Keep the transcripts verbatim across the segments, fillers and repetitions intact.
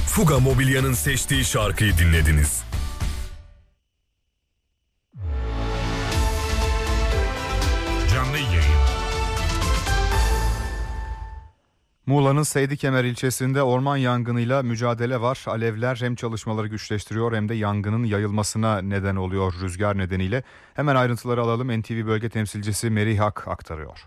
Fuga Mobilya'nın seçtiği şarkıyı dinlediniz. Canlı yayın. Muğla'nın Seydikemer ilçesinde orman yangınıyla mücadele var. Alevler hem çalışmaları güçleştiriyor hem de yangının yayılmasına neden oluyor rüzgar nedeniyle. Hemen ayrıntıları alalım. N T V bölge temsilcisi Merih Hak aktarıyor.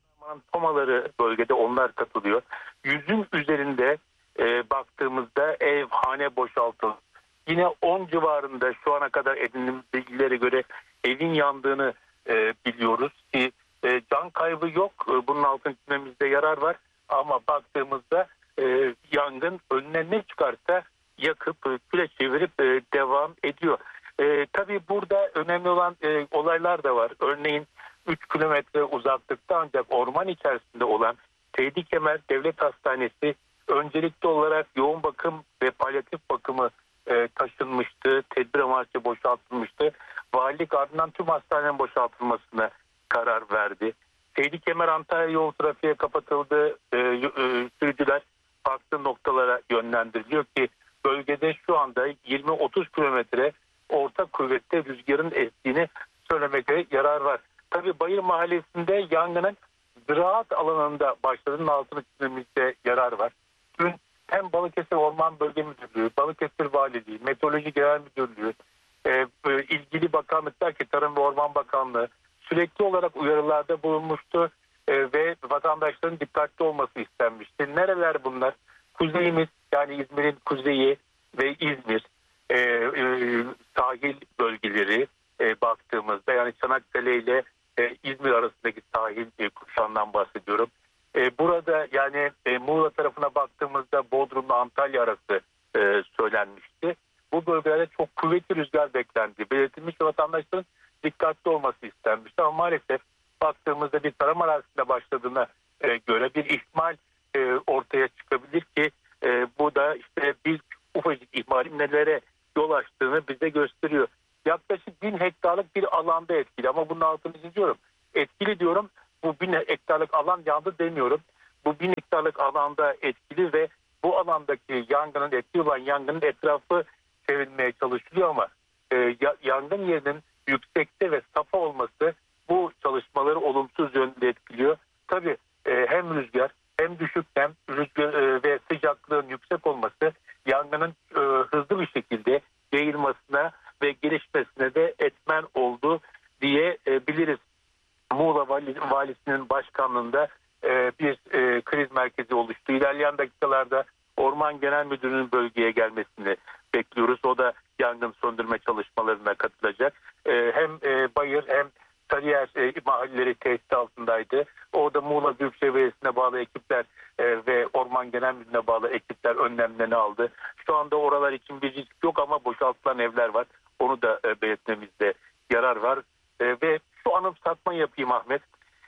Tomaları bölgede onlar katılıyor. Yüzün üzerinde e, baktığımızda ev, hane boşaltıldı. Yine on civarında şu ana kadar edindiğimiz bilgilere göre evin yandığını e, biliyoruz ki e, can kaybı yok. E, bunun altını çizmemizde yarar var. Ama baktığımızda e, yangın önüne ne çıkarsa yakıp e, küle çevirip e, devam ediyor. E, tabii burada önemli olan e, olaylar da var. Örneğin üç kilometre uzaklıkta ancak orman içerisinde olan Seydikemer Devlet Hastanesi öncelikli olarak yoğun bakım ve palyatif bakımı e, taşınmıştı. Tedbir amaçlı boşaltılmıştı. Valilik ardından tüm hastanenin boşaltılmasına karar verdi. Seydikemer Antalya yol trafiğe kapatıldı. E, e, sürücüler farklı noktalara yönlendiriliyor ki bölgede şu anda yirmi otuz kilometre orta kuvvette rüzgarın estiğini söylemekte yarar var. Tabii Bayır Mahallesi'nde yangının ziraat alanında başladığının altını çizmemizde yarar var. Dün hem Balıkesir Orman Bölge Müdürlüğü, Balıkesir Valiliği, Meteoroloji Genel Müdürlüğü, e, ilgili bakanlıklar ki Tarım ve Orman Bakanlığı sürekli olarak uyarılarda bulunmuştu e, ve vatandaşların dikkatli olması istenmişti. Nereler bunlar? Kuzeyimiz yani İzmir'in kuzeyi ve İzmir e, e, sahil bölgeleri e, baktığımızda yani Çanakkale ile e, İzmir arasındaki sahil e, kuşağından bahsediyorum. E, burada yani e, Muğla tarafına baktığımızda Bodrum'la Antalya arası e, söylenmişti. Bu bölgelerde çok kuvvetli rüzgar beklendi. Belirtilmiş vatandaşların dikkatli olması istenmişti ama maalesef baktığımızda bir tarım arazisinde başladığına e, göre bir ihmal e, ortaya çıkabilir ki e, bu da işte bir ufacık ihmalin nelere yol açtığını bize gösteriyor. Yaklaşık bin hektarlık bir alanda etkili ama bunun altını çiziyorum. Etkili diyorum, bu bin hektarlık alan yandı demiyorum. Bu bin hektarlık alanda etkili ve bu alandaki yangının etkili olan yangının etrafı çevrilmeye çalışılıyor ama e, yangın yerinin yüksekte ve safa olması bu çalışmaları olumsuz yönde etkiliyor. Tabii e, hem rüzgar hem düşük nem rüzgar e, ve sıcaklığın yüksek olması yangının e, hızlı bir şekilde yayılmasına ve gelişmesine de etmen oldu diye e, biliriz. Muğla Vali, Valisi'nin başkanlığında e, bir e, kriz merkezi oluştu. İlerleyen dakikalarda Orman Genel Müdürü'nün bölgeye gelmesini bekliyoruz. O da yangın söndürme çalışmalarına katılacak. E, hem e, Bayır hem Sarıyer e, mahalleleri tehdit altındaydı. Orada Muğla Büyükşehir Belediyesi'ne bağlı ekipler e, ve Orman Genel Müdürlüğü'ne bağlı ekipler önlemlerini aldı. Şu anda oralar için bir risk yok ama boşaltılan evler var. Onu da e, belirtmemizde yarar var. E, ve şu anımsatma yapayım Ahmet.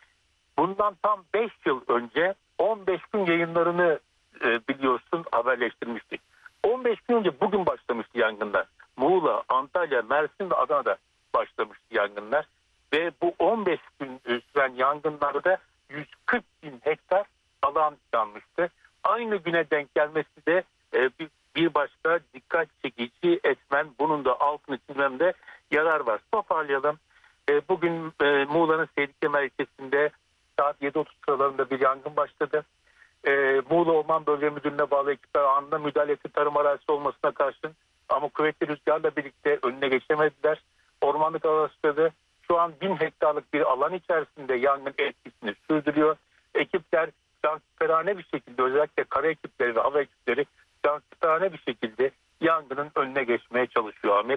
Bundan tam beş yıl önce on beş gün yayınlarını e, biliyorsun haberleştirmiştik. on beş gün önce bugün başlamıştı yangınlar. Muğla, Antalya, Mersin ve Adana'da başlamıştı yangınlar. Ve bu on beş gün süren yangınlarda yüz kırk bin hektar alan yanmıştı. Aynı güne denk gelmesi de e, bir, bir başka dikkat çekici etmen. Bunun da altını çizmemde yarar var. Toparlayalım. E, bugün e, Muğla'nın Seydikemer ilçesinde saat yedi otuz sıralarında bir yangın başladı. E, Muğla Orman Bölge Müdürlüğü'ne bağlı ekipler anında müdahale etti tarım arazisi olmasına karşın. Ama kuvvetli rüzgarla birlikte önüne geçemediler. Ormanlık araçları şu an bin hektarlık bir alan içerisinde yangın etkisini sürdürüyor. Ekipler cansiperane bir şekilde özellikle kara ekipleri ve hava ekipleri cansiperane bir şekilde yangının önüne geçmeye çalışıyor Ahmet.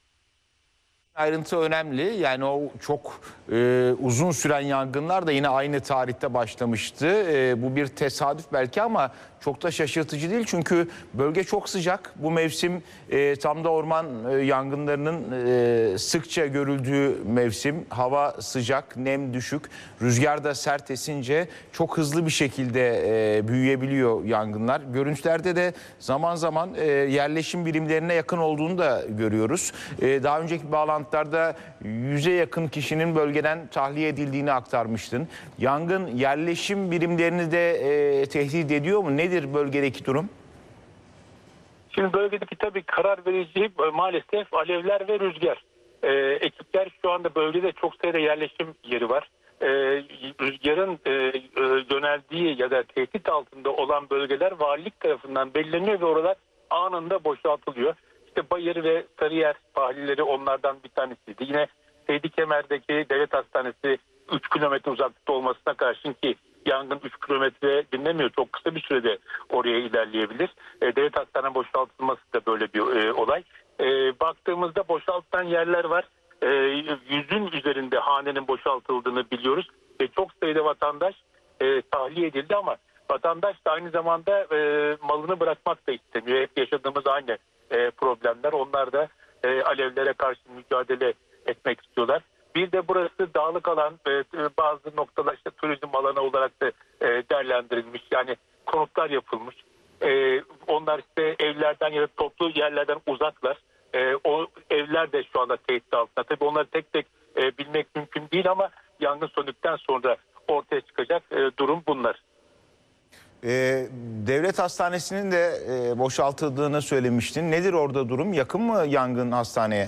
Ayrıntı önemli. Yani o çok e, uzun süren yangınlar da yine aynı tarihte başlamıştı. E, bu bir tesadüf belki ama çok da şaşırtıcı değil. Çünkü bölge çok sıcak. Bu mevsim e, tam da orman e, yangınlarının e, sıkça görüldüğü mevsim. Hava sıcak, nem düşük, rüzgar da sert esince çok hızlı bir şekilde e, büyüyebiliyor yangınlar. Görüntülerde de zaman zaman e, yerleşim birimlerine yakın olduğunu da görüyoruz. E, daha önceki bağlantı yüze yakın kişinin bölgeden tahliye edildiğini aktarmıştın. Yangın yerleşim birimlerini de e, tehdit ediyor mu? Nedir bölgedeki durum? Şimdi bölgedeki tabii karar verici maalesef alevler ve rüzgar. Ee, ekipler şu anda bölgede çok sayıda yerleşim yeri var. Ee, rüzgarın e, e, yöneldiği ya da tehdit altında olan bölgeler valilik tarafından belirleniyor ve oralar anında boşaltılıyor. İşte Bayır ve Sarıyer faalileri onlardan bir tanesiydi. Yine Seydikemer'deki devlet hastanesi üç kilometre uzaklıkta olmasına karşın ki yangın üç kilometre dinlemiyor. Çok kısa bir sürede oraya ilerleyebilir. E, devlet hastanesi boşaltılması da böyle bir e, olay. E, baktığımızda boşaltılan yerler var. E, yüzün üzerinde hanenin boşaltıldığını biliyoruz. Ve çok sayıda vatandaş e, tahliye edildi ama vatandaş da aynı zamanda e, malını bırakmak da istemiyor. Hep yaşadığımız aynı e, problemler. Onlar da e, alevlere karşı mücadele etmek istiyorlar. Bir de burası dağlık alan, e, bazı noktalar işte turizm alanı olarak da e, değerlendirilmiş. Yani konutlar yapılmış. E, onlar işte evlerden ya da toplu yerlerden uzaklar. E, o evler de şu anda tehdit altında. Tabii onları tek tek e, bilmek mümkün değil ama yangın söndükten sonra ortaya çıkacak e, durum bunlar. Ee, devlet hastanesinin de e, boşaltıldığını söylemiştin. Nedir orada durum? Yakın mı yangın hastaneye?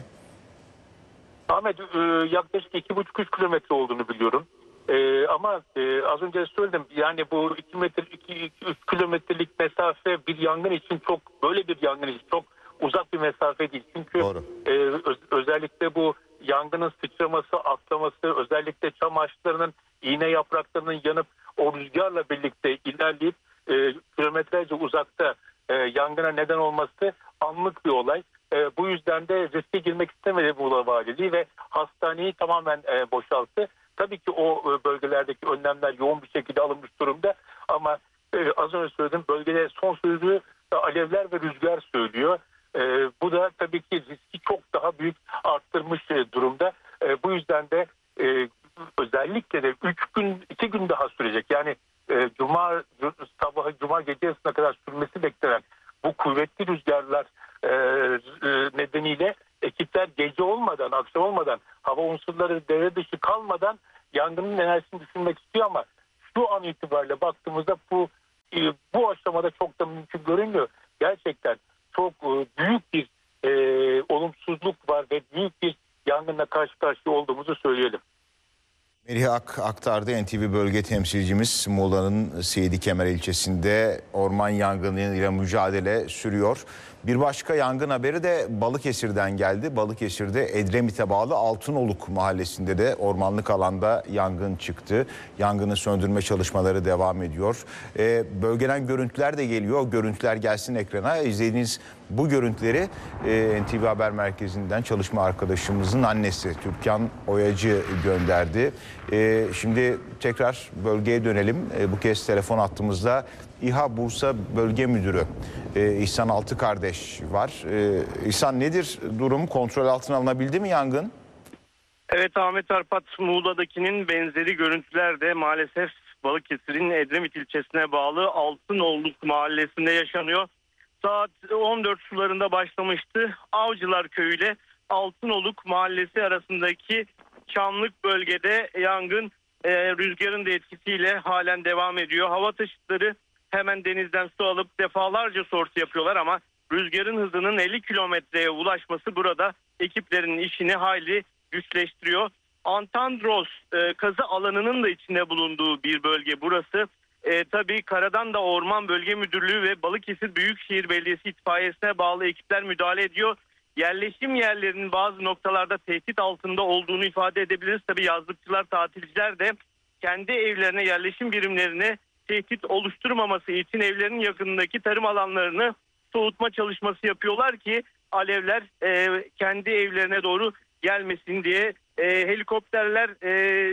Ahmet e, yaklaşık iki buçuk üç kilometre olduğunu biliyorum. E, ama e, az önce söyledim yani bu iki metre iki üç kilometrelik mesafe bir yangın için çok böyle bir yangın için çok uzak bir mesafe değil. Çünkü e, öz, özellikle bu yangının sıçraması, atlaması, özellikle çam ağaçlarının iğne yapraklarının yanıp o rüzgarla birlikte ilerleyip e, kilometrelerce uzakta e, yangına neden olması anlık bir olay. E, bu yüzden de riske girmek istemedi Muğla Valiliği ve hastaneyi tamamen e, boşalttı. Tabii ki o e, bölgelerdeki önlemler yoğun bir şekilde alınmış durumda ama e, az önce söyledim bölgede son sözü e, alevler ve rüzgar söylüyor. E, bu da tabii ki riski çok daha büyük arttırmış e, durumda. E, bu yüzden de e, özellikle de üç gün iki gün daha sürecek. Yani e, cuma sabahı cuma gece yarısına kadar sürmesi beklenen bu kuvvetli rüzgarlar e, e, nedeniyle ekipler gece olmadan, akşam olmadan, hava unsurları devre dışı kalmadan yangının enerjisini düşünmek istiyor ama şu an itibariyle baktığımızda bu e, bu aşamada çok da mümkün görünmüyor. Gerçekten çok e, büyük bir e, olumsuzluk var ve büyük bir yangınla karşı karşıya olduğumuzu söyleyelim. Melih Ak aktardı. N T V bölge temsilcimiz Muğla'nın Seydikemer ilçesinde orman yangınıyla mücadele sürüyor. Bir başka yangın haberi de Balıkesir'den geldi. Balıkesir'de Edremit'e bağlı Altınoluk mahallesinde de ormanlık alanda yangın çıktı. Yangını söndürme çalışmaları devam ediyor. Ee, bölgeden görüntüler de geliyor. O görüntüler gelsin ekrana. İzlediğiniz bu görüntüleri e, N T V Haber Merkezi'nden çalışma arkadaşımızın annesi Türkan Oyacı gönderdi. E, şimdi tekrar bölgeye dönelim. E, bu kez telefon hattımızda İHA Bursa Bölge Müdürü e, İhsan Altıkardeş var. E, İhsan nedir durum? Kontrol altına alınabildi mi yangın? Evet Ahmet Arpat, Muğla'dakinin benzeri görüntüler de maalesef Balıkesir'in Edremit ilçesine bağlı Altınoluk mahallesinde yaşanıyor. Saat on dört sularında başlamıştı. Avcılar Köyü ile Altınoluk mahallesi arasındaki çamlık bölgede yangın e, rüzgarın da etkisiyle halen devam ediyor. Hava taşıtları hemen denizden su alıp defalarca sortu yapıyorlar ama rüzgarın hızının elli kilometreye ulaşması burada ekiplerin işini hayli güçleştiriyor. Antandros e, kazı alanının da içinde bulunduğu bir bölge burası. E, tabii karadan da Orman Bölge Müdürlüğü ve Balıkesir Büyükşehir Belediyesi itfaiyesine bağlı ekipler müdahale ediyor. Yerleşim yerlerinin bazı noktalarda tehdit altında olduğunu ifade edebiliriz. Tabii yazlıkçılar, tatilciler de kendi evlerine, yerleşim birimlerine tehdit oluşturmaması için evlerinin yakınındaki tarım alanlarını soğutma çalışması yapıyorlar ki alevler e, kendi evlerine doğru gelmesin diye. E, helikopterler e,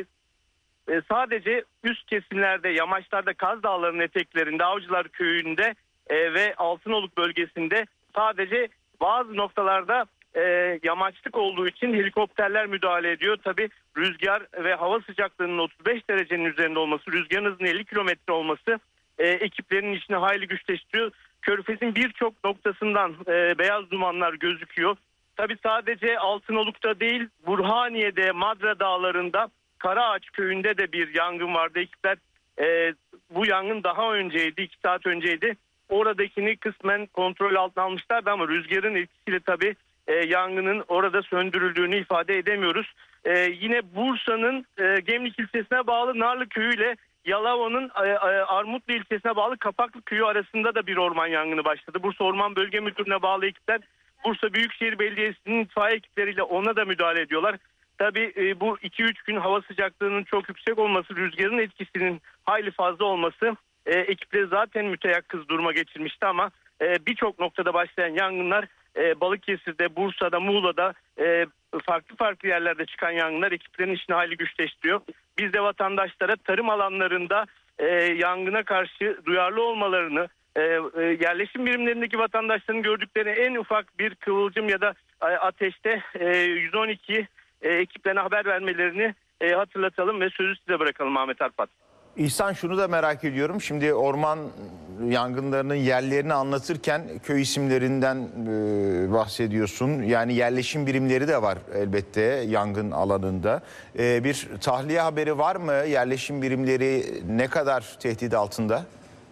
e, sadece üst kesimlerde, yamaçlarda, Kaz Dağları'nın eteklerinde, Avcılar Köyü'nde e, ve Altınoluk bölgesinde sadece bazı noktalarda e, yamaçlık olduğu için helikopterler müdahale ediyor. Tabii rüzgar ve hava sıcaklığının otuz beş derecenin üzerinde olması, rüzgarın hızının elli kilometre olması e, ekiplerin işini hayli güçleştiriyor. Körfez'in birçok noktasından e, beyaz dumanlar gözüküyor. Tabii sadece Altınoluk'ta değil, Burhaniye'de, Madra Dağları'nda, Karaağaç Köyü'nde de bir yangın vardı. Ekipler e, bu yangın daha önceydi, iki saat önceydi. oradakini kısmen kontrol altına almışlardı ama rüzgarın etkisiyle tabii e, yangının orada söndürüldüğünü ifade edemiyoruz. E, yine Bursa'nın e, Gemlik ilçesine bağlı Narlı Köyü ile Yalova'nın e, e, Armutlu ilçesine bağlı Kapaklı Köyü arasında da bir orman yangını başladı. Bursa Orman Bölge Müdürlüğü'ne bağlı ekipler Bursa Büyükşehir Belediyesi'nin itfaiye ekipleriyle ona da müdahale ediyorlar. Tabii e, bu iki üç gün hava sıcaklığının çok yüksek olması, rüzgarın etkisinin hayli fazla olması e, ekipleri zaten müteyakkız duruma geçirmişti ama e, birçok noktada başlayan yangınlar e, Balıkesir'de, Bursa'da, Muğla'da e, farklı farklı yerlerde çıkan yangınlar ekiplerin işini hayli güçleştiriyor. Biz de vatandaşlara tarım alanlarında e, yangına karşı duyarlı olmalarını, e, e, yerleşim birimlerindeki vatandaşların gördükleri en ufak bir kıvılcım ya da e, ateşte e, yüz on iki e, ekiplerine haber vermelerini e, hatırlatalım ve sözü size bırakalım Ahmet Arpat. İhsan, şunu da merak ediyorum. Şimdi orman yangınlarının yerlerini anlatırken köy isimlerinden e, bahsediyorsun. Yani yerleşim birimleri de var elbette yangın alanında. E, bir tahliye haberi var mı? Yerleşim birimleri ne kadar tehdit altında?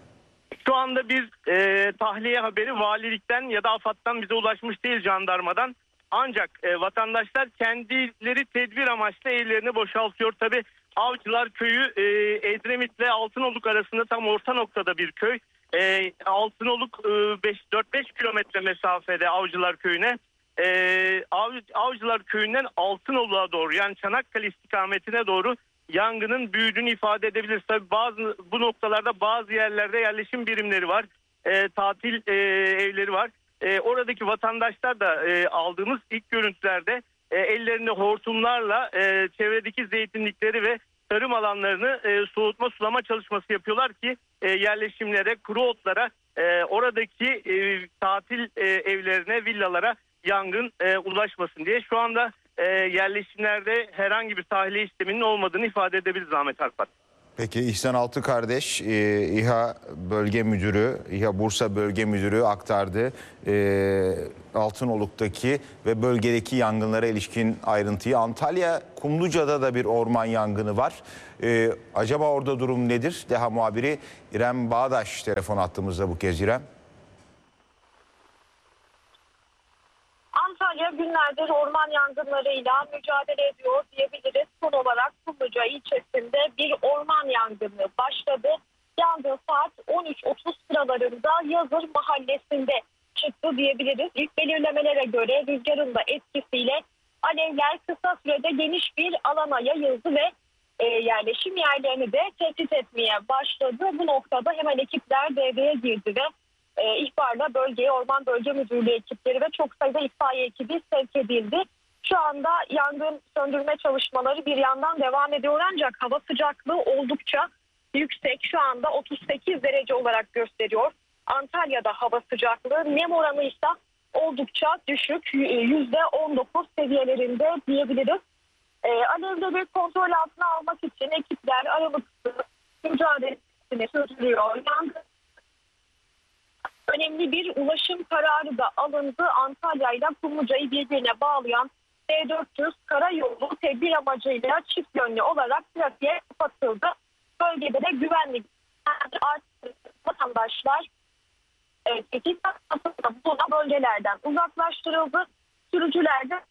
Şu anda bir e, tahliye haberi valilikten ya da AFAD'dan bize ulaşmış değil, jandarmadan. Ancak e, vatandaşlar kendileri tedbir amaçlı evlerini boşaltıyor. Tabii Avcılar Köyü e, Edremit'le Altınoluk arasında tam orta noktada bir köy. E, Altınoluk e, dört beş kilometre mesafede Avcılar Köyü'ne. E, Av, Avcılar Köyü'nden Altınoluk'a doğru, yani Çanakkale istikametine doğru yangının büyüdüğünü ifade edebiliriz. Tabii bazı bu noktalarda bazı yerlerde yerleşim birimleri var. E, tatil e, evleri var. E, oradaki vatandaşlar da e, aldığımız ilk görüntülerde e, ellerinde hortumlarla e, çevredeki zeytinlikleri ve tarım alanlarını e, soğutma sulama çalışması yapıyorlar ki e, yerleşimlere, kuru otlara, e, oradaki e, tatil e, evlerine, villalara yangın e, ulaşmasın diye. Şu anda e, yerleşimlerde herhangi bir tahliye işleminin olmadığını ifade edebiliriz Ahmet Arpat. Peki İhsan Altıkardeş, e, İHA Bölge Müdürü, İHA Bursa Bölge Müdürü aktardı e, Altınoluk'taki ve bölgedeki yangınlara ilişkin ayrıntıyı. Antalya Kumluca'da da bir orman yangını var. E, acaba orada durum nedir? DEHA muhabiri İrem Bağdaş telefon attığımızda bu kez. İrem. Antalya günlerdir orman yangınlarıyla mücadele ediyor diyebiliriz. Son olarak Kumluca ilçesinde bir orman yangını başladı. Yangın saat on üç otuz sıralarında Yazır mahallesinde çıktı diyebiliriz. İlk belirlemelere göre rüzgarın da etkisiyle alevler kısa sürede geniş bir alana yayıldı ve e, yerleşim yerlerini de tehdit etmeye başladı. Bu noktada hemen ekipler devreye girdi ve E, ihbarla bölgeye Orman Bölge Müdürlüğü ekipleri ve çok sayıda itfaiye ekibi sevk edildi. Şu anda yangın söndürme çalışmaları bir yandan devam ediyor ancak hava sıcaklığı oldukça yüksek. Şu anda otuz sekiz derece olarak gösteriyor. Antalya'da hava sıcaklığı, nem oranı ise oldukça düşük, yüzde on dokuz seviyelerinde diyebiliriz. E, alevleri kontrol altına almak için ekipler aralıksız mücadelesini sürdürüyor. Yangın önemli bir ulaşım kararı da alındı. Antalya ile Kumluca'yı birbirine bağlayan D dört yüz karayolu tedbir amacıyla çift yönlü olarak trafiğe kapatıldı. Bölgede de güvenlik arttı. Vatandaşlar tehdit altında bulunan bölgelerden uzaklaştırıldı. Sürücüler de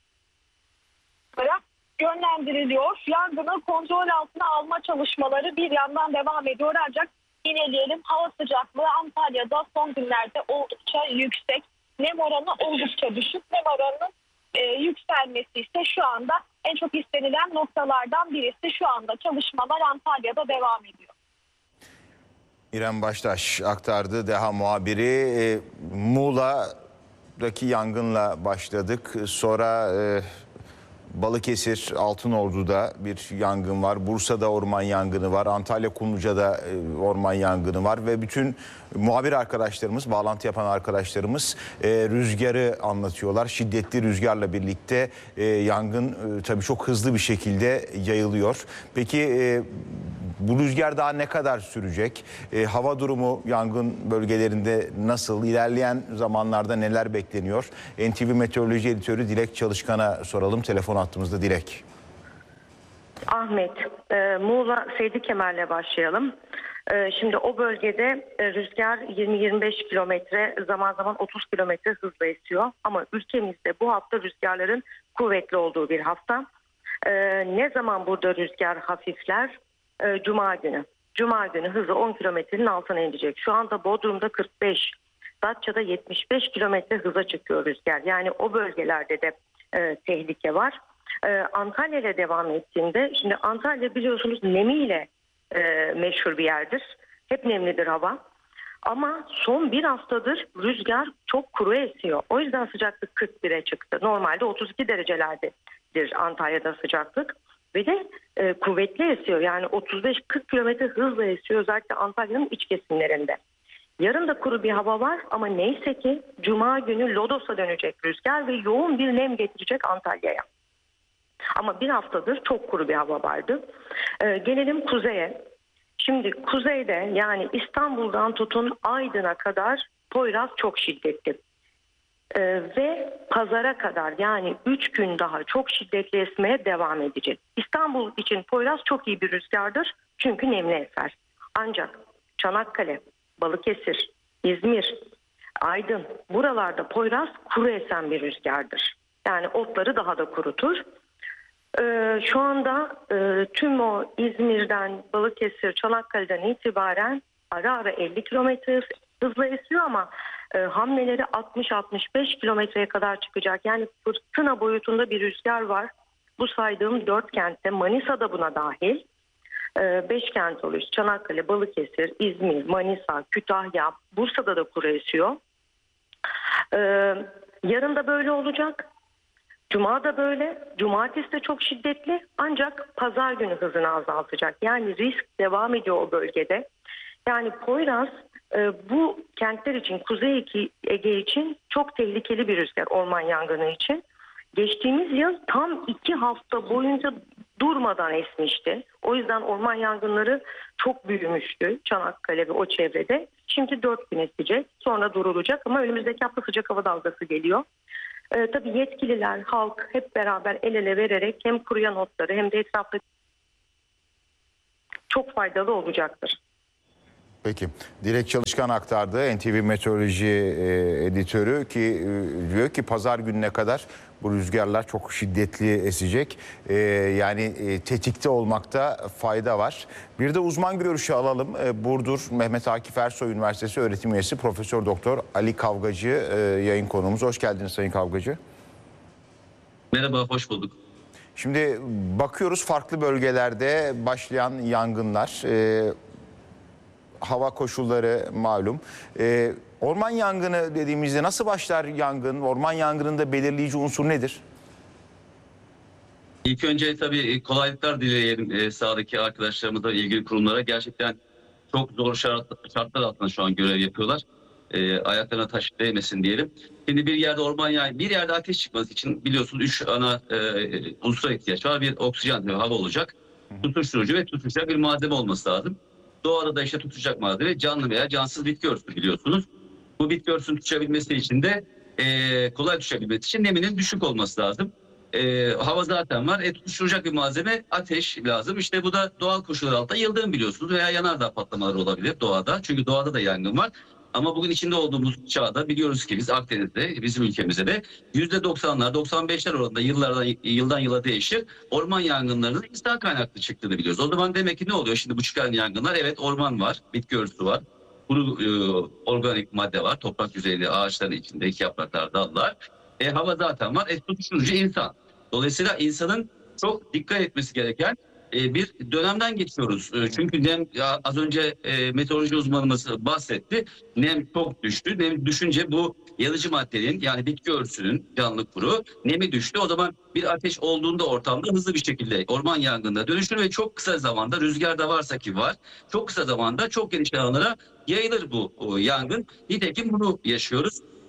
yönlendiriliyor. Yangını kontrol altına alma çalışmaları bir yandan devam ediyor ancak yineleyelim, hava sıcaklığı Antalya'da son günlerde oldukça yüksek. Nem oranı oldukça düşük. Nem oranının e, yükselmesi ise şu anda en çok istenilen noktalardan birisi. Şu anda çalışmalar Antalya'da devam ediyor. İrem Baştaş aktardı, DEHA muhabiri. E, Muğla'daki yangınla başladık. Sonra e, Balıkesir Altınordu'da bir yangın var. Bursa'da orman yangını var. Antalya Kumluca'da e, orman yangını var ve bütün muhabir arkadaşlarımız, bağlantı yapan arkadaşlarımız e, rüzgarı anlatıyorlar. Şiddetli rüzgarla birlikte e, yangın e, tabii çok hızlı bir şekilde yayılıyor. Peki e, bu rüzgar daha ne kadar sürecek? E, hava durumu yangın bölgelerinde nasıl? İlerleyen zamanlarda neler bekleniyor? N T V Meteoroloji Editörü Dilek Çalışkan'a soralım. Telefon hattımızda Dilek. Ahmet, e, Muğla Seydi Kemer'le başlayalım. Ee, Şimdi o bölgede e, rüzgar yirmi yirmi beş kilometre, zaman zaman otuz kilometre hızla esiyor. Ama ülkemizde bu hafta rüzgarların kuvvetli olduğu bir hafta. Ee, ne zaman burada rüzgar hafifler? Ee, Cuma günü. Cuma günü hızı on kilometrenin altına inecek. Şu anda Bodrum'da kırk beş, Datça'da yetmiş beş kilometre hıza çıkıyor rüzgar. Yani o bölgelerde de e, tehlike var. E, Antalya ile devam ettiğinde, şimdi Antalya biliyorsunuz nemiyle e, meşhur bir yerdir. Hep nemlidir hava. Ama son bir haftadır rüzgar çok kuru esiyor. O yüzden sıcaklık kırk bire çıktı. Normalde otuz iki derecelerdedir Antalya'da sıcaklık. Ve de e, kuvvetli esiyor. Yani otuz beş kırk kilometre hızla esiyor özellikle Antalya'nın iç kesimlerinde. Yarın da kuru bir hava var ama neyse ki Cuma günü lodosa dönecek rüzgar ve yoğun bir nem getirecek Antalya'ya. Ama bir haftadır çok kuru bir hava vardı. Ee, gelelim kuzeye. Şimdi kuzeyde, yani İstanbul'dan tutun Aydın'a kadar Poyraz çok şiddetli. Ee, ve pazara kadar, yani üç gün daha çok şiddetli esmeye devam edecek. İstanbul için Poyraz çok iyi bir rüzgardır çünkü nemli eser. Ancak Çanakkale, Balıkesir, İzmir, Aydın, buralarda Poyraz kuru esen bir rüzgardır. Yani otları daha da kurutur. Ee, şu anda e, tüm o İzmir'den, Balıkesir, Çanakkale'den itibaren ara ara elli kilometre hızla esiyor ama e, hamleleri altmış altmış beş kilometreye kadar çıkacak. Yani fırtına boyutunda bir rüzgar var. Bu saydığım dört kentte, Manisa'da buna dahil. Beş kent oluyor. Çanakkale, Balıkesir, İzmir, Manisa, Kütahya, Bursa'da da kuru esiyor. Ee, yarın da böyle olacak. Cuma da böyle. Cumartesi de çok şiddetli. Ancak pazar günü hızını azaltacak. Yani risk devam ediyor o bölgede. Yani Poyraz e, bu kentler için, Kuzey Ege için çok tehlikeli bir rüzgar, orman yangını için. Geçtiğimiz yıl tam iki hafta boyunca durmadan esmişti. O yüzden orman yangınları çok büyümüştü Çanakkale ve o çevrede. Şimdi dört gün esecek, sonra durulacak ama önümüzdeki hafta sıcak hava dalgası geliyor. Ee, tabii yetkililer, halk hep beraber el ele vererek hem kuruyan otları hem de etrafta çok faydalı olacaktır. Peki. Dilek Çalışkan aktardı, N T V Meteoroloji e, editörü, ki e, diyor ki pazar gününe kadar bu rüzgarlar çok şiddetli esecek. E, yani e, tetikte olmakta fayda var. Bir de uzman görüşü alalım. E, Burdur Mehmet Akif Ersoy Üniversitesi öğretim üyesi Profesör Doktor Ali Kavgacı e, yayın konuğumuz. Hoş geldiniz Sayın Kavgacı. Merhaba, hoş bulduk. Şimdi bakıyoruz farklı bölgelerde başlayan yangınlar. E, Hava koşulları malum. Ee, orman yangını dediğimizde nasıl başlar yangın? Orman yangınında belirleyici unsur nedir? İlk önce tabii kolaylıklar dileyelim e, sahadaki arkadaşlarımıza, ilgili kurumlara. Gerçekten çok zor şart, şartlar altında şu an görev yapıyorlar. E, ayaklarına taş değmesin diyelim. Şimdi bir yerde orman yangını, bir yerde ateş çıkması için biliyorsunuz üç ana e, unsura ihtiyaç var. Bir oksijen, bir hava olacak. Tutuşturucu ve tutuşacak bir malzeme olması lazım. Doğada da işte tutacak malzeme canlı veya cansız bitki örtüsü biliyorsunuz. Bu bitki örtüsünün tutuşabilmesi için de e, kolay tutuşabilmesi için neminin düşük olması lazım. E, hava zaten var. E, tutuşturacak bir malzeme ateş lazım. İşte bu da doğal koşullar altında yıldırım biliyorsunuz veya yanardağ patlamaları olabilir doğada. Çünkü doğada da yangın var. Ama bugün içinde olduğumuz çağda biliyoruz ki biz Akdeniz'de, bizim ülkemizde de yüzde doksanlar, doksan beşler oranında yıllardan, yıldan yıla değişir. Orman yangınlarının insan kaynaklı çıktığını biliyoruz. O zaman demek ki ne oluyor? Şimdi bu çıkan yangınlar, evet orman var, bitki örtüsü var, kuru e, organik madde var, toprak yüzeyinde, ağaçların içindeki yapraklar, dallar. E, hava zaten var, et tutuşturucu insan. Dolayısıyla insanın çok dikkat etmesi gereken bir dönemden geçiyoruz. Çünkü nem, az önce meteoroloji uzmanımız bahsetti. Nem çok düştü. Nem düşünce bu yanıcı maddenin, yani bitki örtüsünün, canlı kuru nemi düştü. O zaman bir ateş olduğunda ortamda hızlı bir şekilde orman yangınına dönüşür ve çok kısa zamanda, rüzgar da varsa ki var, çok kısa zamanda çok geniş alanlara yayılır bu yangın. Nitekim bunu yaşıyoruz.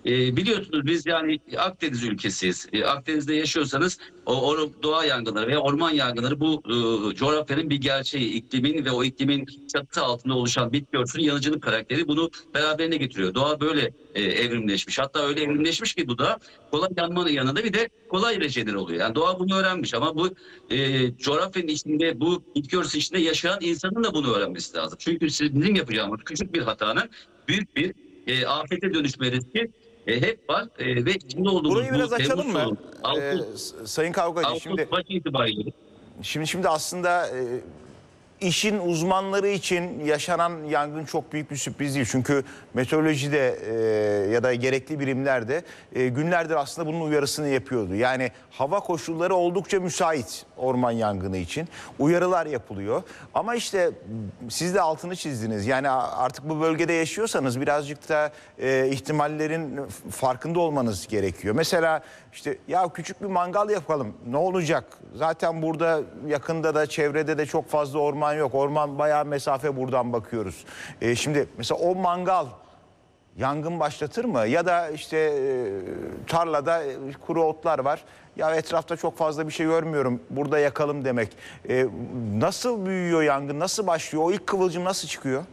E, biliyorsunuz biz yani Akdeniz ülkesiyiz. E, Akdeniz'de yaşıyorsanız o, o doğa yangınları veya orman yangınları bu e, coğrafyanın bir gerçeği. İklimin ve o iklimin çatısı altında oluşan bitki örtüsünün yanıcılık karakteri bunu beraberine getiriyor. Doğa böyle e, evrimleşmiş. Hatta öyle evrimleşmiş ki bu da kolay yanmanın yanında bir de kolay rejenere oluyor. Yani doğa bunu öğrenmiş ama bu e, coğrafyanın içinde, bu bitki örtüsü içinde yaşayan insanın da bunu öğrenmesi lazım. Çünkü bizim yapacağımız küçük bir hatanın büyük bir e, afete dönüşme riski e, hep var e, ve içinde olduğumuz Burayı biraz bu açalım Temmuz mı? sonu, Ee, Ağustos, Sayın Kavgacı, Ağustos şimdi başı itibariyle şimdi şimdi aslında e, işin uzmanları için yaşanan yangın çok büyük bir sürpriz değil. Çünkü meteorolojide e, ya da gerekli birimlerde e, günlerdir aslında bunun uyarısını yapıyordu. Yani hava koşulları oldukça müsait orman yangını için. Uyarılar yapılıyor. Ama işte siz de altını çizdiniz. Yani artık bu bölgede yaşıyorsanız birazcık da e, ihtimallerin farkında olmanız gerekiyor. Mesela işte ya küçük bir mangal yapalım. Ne olacak? Zaten burada yakında da çevrede de çok fazla orman yok. Orman bayağı mesafe, buradan bakıyoruz. E, şimdi mesela o mangal yangın başlatır mı? Ya da işte e, tarlada e, kuru otlar var. Ya etrafta çok fazla bir şey görmüyorum, burada yakalım demek. E, nasıl büyüyor yangın? Nasıl başlıyor? O ilk kıvılcım nasıl çıkıyor?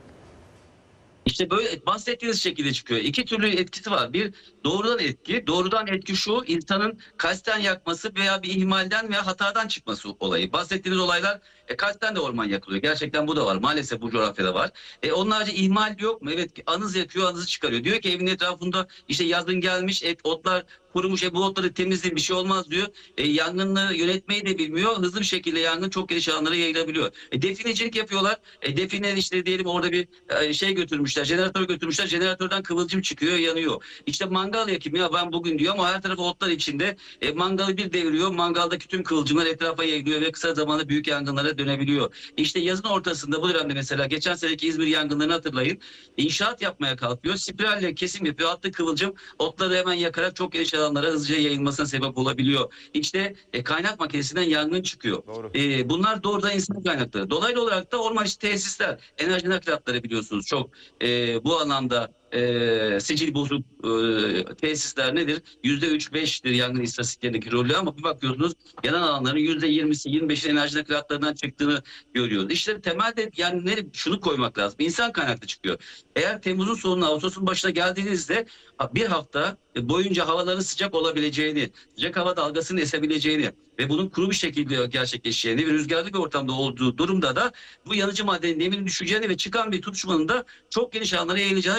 İşte böyle bahsettiğiniz şekilde çıkıyor. İki türlü etkisi var. Bir doğrudan etki. Doğrudan etki şu: insanın kasten yakması veya bir ihmalden veya hatadan çıkması olayı. Bahsettiğiniz olaylar e, kasten de orman yakılıyor. Gerçekten bu da var. Maalesef bu coğrafyada var. E, onun harici ihmal yok mu? Evet, anız yakıyor, anızı çıkarıyor. Diyor ki evin etrafında işte yazın gelmiş, et, otlar kurumuş, e, bu otları temizleyin, bir şey olmaz diyor. E, yangını yönetmeyi de bilmiyor. Hızlı bir şekilde yangın çok geniş alanlara yayılabiliyor. E, definecilik yapıyorlar. E, define işte diyelim orada bir e, şey götürmüşler, jeneratör götürmüşler. Jeneratörden kıvılcım çıkıyor, yanıyor. İşte mangal yakayım ya ben bugün diyor ama her tarafı otlar içinde. E, mangalı bir deviriyor. Mangaldaki tüm kıvılcımlar etrafa yayılıyor ve kısa zamanda büyük yangınlara dönebiliyor. İşte yazın ortasında bu dönemde mesela geçen seneki İzmir yangınlarını hatırlayın. İnşaat yapmaya kalkıyor. Spiralle kesim yapıyor. Attığı kıvılcım otları hemen yakarak çok geniş alanlara hızlıca yayılmasına sebep olabiliyor. İşte e, kaynak makinesinden yangın çıkıyor. E, bunlar doğrudan insan kaynakları. Dolaylı olarak da orman içi tesisler, enerji nakilatları biliyorsunuz çok e, bu anlamda e, sicil bozuk e, tesisler nedir? Yüzde üç beştir yangın istatistiklerindeki rolü ama bir bakıyorsunuz yanan alanların yüzde yirmisi yirmi beşi enerji nakilatlarından çıktığını görüyoruz. İşte temelde yani ne, şunu koymak lazım. İnsan kaynaklı çıkıyor. Eğer Temmuz'un sonuna, Ağustos'un başına geldiğinizde bir hafta boyunca havaların sıcak olabileceğini, sıcak hava dalgasının esebileceğini ve bunun kuru bir şekilde gerçekleşeceğini ve rüzgarlı bir ortamda olduğu durumda da bu yanıcı maddenin neminin düşeceğini ve çıkan bir tutuşmanın da çok geniş alanlara yayılacağını